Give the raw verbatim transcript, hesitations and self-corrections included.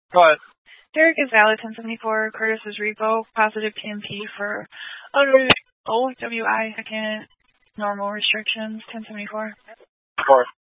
Go ahead. Derek is valid ten seventy-four. Curtis is repo. Positive P M P for O W I second. Normal restrictions ten seventy-four. Of course.